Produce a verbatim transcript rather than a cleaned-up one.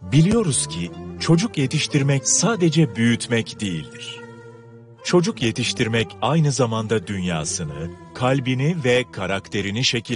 Biliyoruz ki çocuk yetiştirmek sadece büyütmek değildir. Çocuk yetiştirmek aynı zamanda dünyasını, kalbini ve karakterini şekillendirmektedir.